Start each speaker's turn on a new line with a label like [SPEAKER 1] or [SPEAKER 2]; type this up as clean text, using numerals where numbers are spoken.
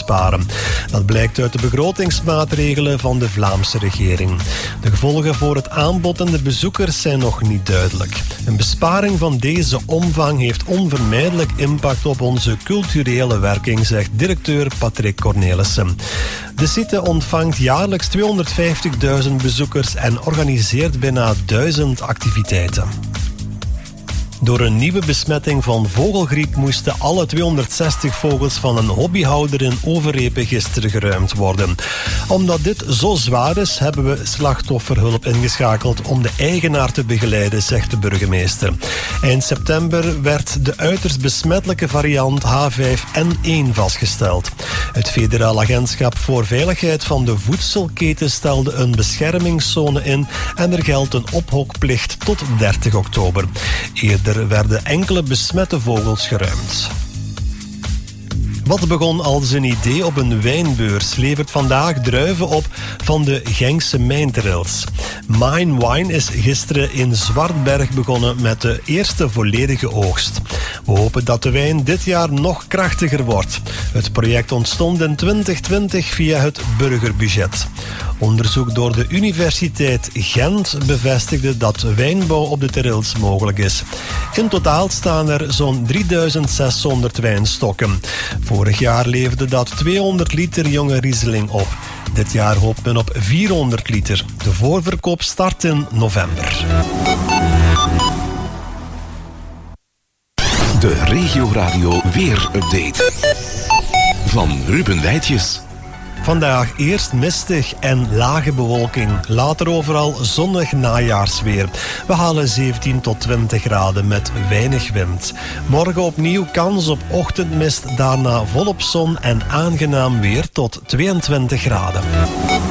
[SPEAKER 1] besparen. Dat blijkt uit de begrotingsmaatregelen van de Vlaamse regering. De gevolgen voor het aanbod en de bezoekers zijn nog niet duidelijk. Een besparing van deze omvang heeft onvermijdelijk impact op onze culturele werking, zegt directeur Patrick Cornelissen. De site ontvangt jaarlijks 250.000 bezoekers en organiseert bijna 1000 activiteiten. Door een nieuwe besmetting van vogelgriep moesten alle 260 vogels van een hobbyhouder in Overrepe gisteren geruimd worden. Omdat dit zo zwaar is, hebben we slachtofferhulp ingeschakeld om de eigenaar te begeleiden, zegt de burgemeester. Eind september werd de uiterst besmettelijke variant H5N1 vastgesteld. Het Federaal Agentschap voor Veiligheid van de Voedselketen stelde een beschermingszone in en er geldt een ophokplicht tot 30 oktober. Eerder werden enkele besmette vogels geruimd. Wat begon als een idee op een wijnbeurs levert vandaag druiven op van de Genkse mijntrails. Mine Wine is gisteren in Zwartberg begonnen met de eerste volledige oogst. We hopen dat de wijn dit jaar nog krachtiger wordt. Het project ontstond in 2020 via het burgerbudget. Onderzoek door de Universiteit Gent bevestigde dat wijnbouw op de Trails mogelijk is. In totaal staan er zo'n 3600 wijnstokken. Vorig jaar leverde dat 200 liter jonge Riesling op. Dit jaar hoopt men op 400 liter. De voorverkoop start in november.
[SPEAKER 2] De Regio Radio Weer-update van Ruben Wijtjes.
[SPEAKER 1] Vandaag eerst mistig en lage bewolking. Later overal zonnig najaarsweer. We halen 17 tot 20 graden met weinig wind. Morgen opnieuw kans op ochtendmist. Daarna volop zon en aangenaam weer tot 22 graden.